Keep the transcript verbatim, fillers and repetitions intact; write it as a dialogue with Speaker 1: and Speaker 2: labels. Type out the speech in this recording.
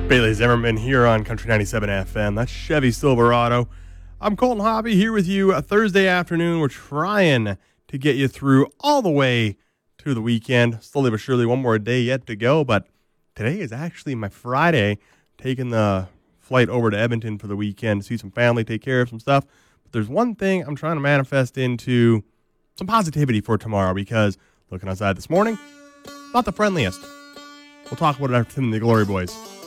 Speaker 1: Bailey Zimmerman here on Country ninety-seven F M. That's Chevy Silverado. I'm Colton Hobby here with you a Thursday afternoon. We're trying to get you through all the way to the weekend. Slowly but surely, one more day yet to go. But today is actually my Friday, taking the flight over to Edmonton for the weekend, see some family, take care of some stuff. But there's one thing I'm trying to manifest into some positivity for tomorrow, because looking outside this morning, not the friendliest. We'll talk about it after Tim and the Glory Boys.